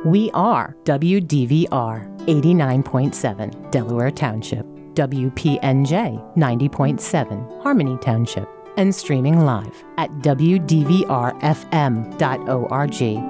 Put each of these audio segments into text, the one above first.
We are WDVR 89.7 Delaware Township, WPNJ 90.7 Harmony Township, and streaming live at WDVRFM.org.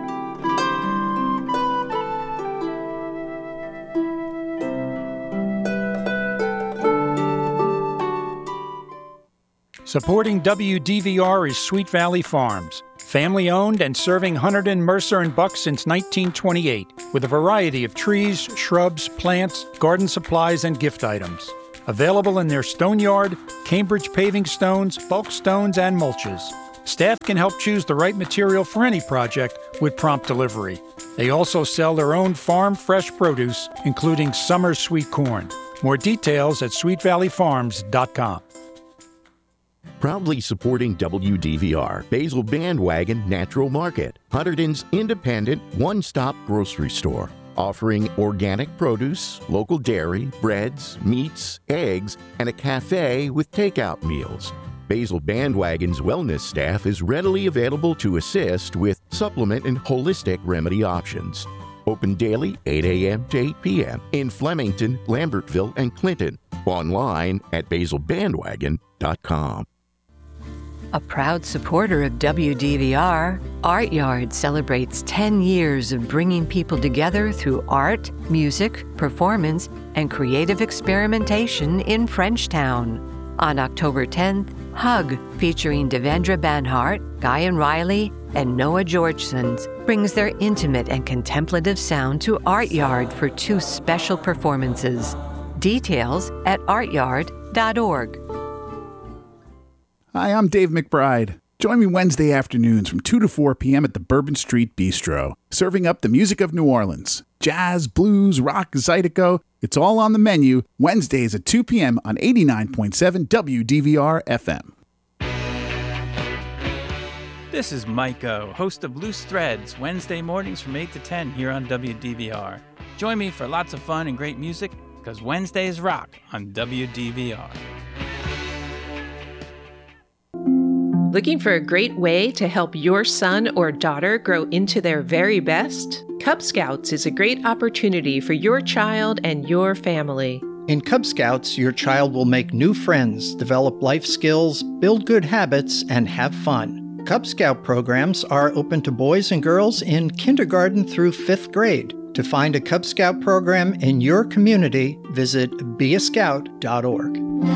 Supporting WDVR is Sweet Valley Farms, family-owned and serving Hunterdon, Mercer, and Buck since 1928, with a variety of trees, shrubs, plants, garden supplies, and gift items. Available in their stone yard, Cambridge paving stones, bulk stones, and mulches. Staff can help choose the right material for any project with prompt delivery. They also sell their own farm fresh produce, including summer sweet corn. More details at sweetvalleyfarms.com. Proudly supporting WDVR, Basil Bandwagon Natural Market, Hunterdon's independent one-stop grocery store, offering organic produce, local dairy, breads, meats, eggs, and a cafe with takeout meals. Basil Bandwagon's wellness staff is readily available to assist with supplement and holistic remedy options. Open daily 8 a.m. to 8 p.m. in Flemington, Lambertville, and Clinton. Online at basilbandwagon.com. A proud supporter of WDVR, Art Yard celebrates 10 years of bringing people together through art, music, performance, and creative experimentation in Frenchtown. On October 10th, Hug, featuring Devendra Banhart, Guyan Riley, and Noah Georgesons, brings their intimate and contemplative sound to Art Yard for 2 special performances. Details at artyard.org. Hi, I'm Dave McBride. Join me Wednesday afternoons from 2 to 4 p.m. at the Bourbon Street Bistro, serving up the music of New Orleans. Jazz, blues, rock, zydeco, it's all on the menu, Wednesdays at 2 p.m. on 89.7 WDVR FM. This is Mike O, host of Loose Threads, Wednesday mornings from 8 to 10 here on WDVR. Join me for lots of fun and great music, because Wednesdays rock on WDVR. Looking for a great way to help your son or daughter grow into their very best? Cub Scouts is a great opportunity for your child and your family. In Cub Scouts, your child will make new friends, develop life skills, build good habits, and have fun. Cub Scout programs are open to boys and girls in kindergarten through 5th grade. To find a Cub Scout program in your community, visit beascout.org.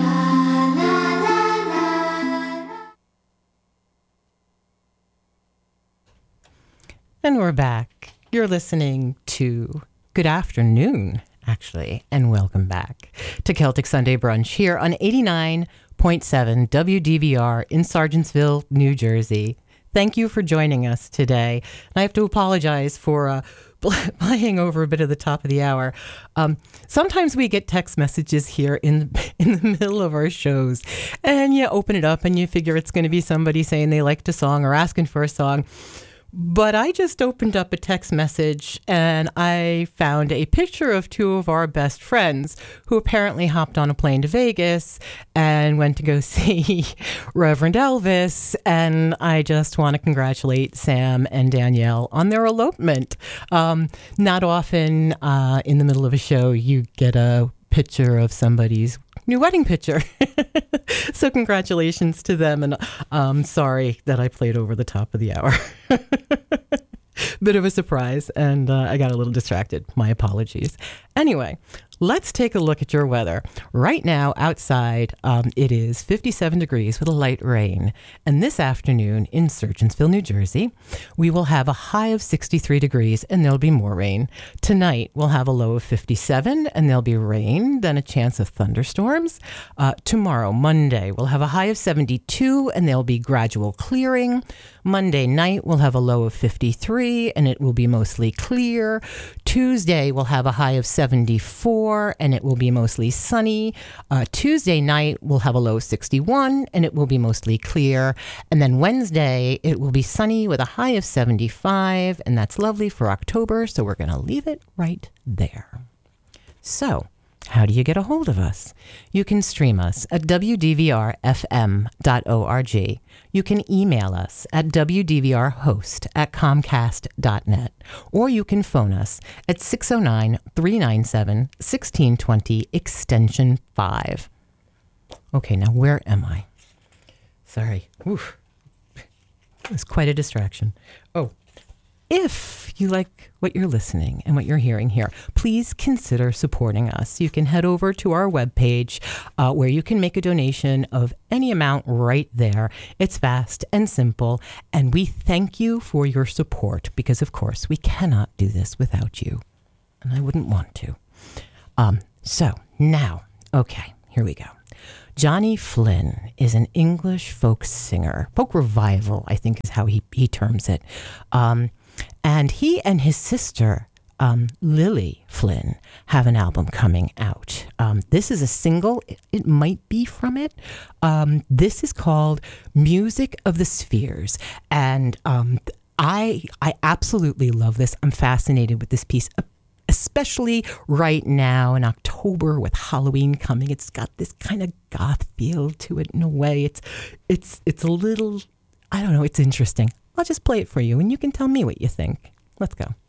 And we're back. You're listening to Good Afternoon, actually, and welcome back to Celtic Sunday Brunch here on 89.7 WDVR in Sargentsville, New Jersey. Thank you for joining us today. And I have to apologize for playing over a bit of the top of the hour. Sometimes we get text messages here in the middle of our shows, and you open it up and you figure it's going to be somebody saying they liked a song or asking for a song. But I just opened up a text message and I found a picture of 2 of our best friends who apparently hopped on a plane to Vegas and went to go see Reverend Elvis. And I just want to congratulate Sam and Danielle on their elopement. Not often in the middle of a show you get a picture of somebody's new wedding picture. So congratulations to them, and sorry that I played over the top of the hour. Bit of a surprise, and I got a little distracted. My apologies. Anyway, let's take a look at your weather. Right now, outside, it is 57 degrees with a light rain. And this afternoon in Sargentsville, New Jersey, we will have a high of 63 degrees and there'll be more rain. Tonight, we'll have a low of 57 and there'll be rain, then a chance of thunderstorms. Tomorrow, Monday, we'll have a high of 72 and there'll be gradual clearing. Monday night, we'll have a low of 53 and it will be mostly clear. Tuesday, we'll have a high of 74 and it will be mostly sunny. Tuesday night, we'll have a low of 61 and it will be mostly clear. And then Wednesday, it will be sunny with a high of 75, and that's lovely for October, so we're going to leave it right there. So, How do you get a hold of us? You can stream us at wdvrfm.org. You can email us at wdvrhost@comcast.net. Or you can phone us at 609-397-1620, extension 5. Okay, now where am I? Sorry. Oof. It was quite a distraction. Oh, if you like what you're listening and what you're hearing here, please consider supporting us. You can head over to our webpage where you can make a donation of any amount right there. It's fast and simple, and we thank you for your support because, of course, we cannot do this without you, and I wouldn't want to. So now, okay, here we go. Johnny Flynn is an English folk singer. Folk revival, I think is how he terms it. And he and his sister, Lily Flynn, have an album coming out. This is a single. It might be from it. This is called Music of the Spheres. And I absolutely love this. I'm fascinated with this piece, especially right now in October with Halloween coming. It's got this kind of goth feel to it in a way. It's a little, I don't know, it's interesting. I'll just play it for you and you can tell me what you think. Let's go.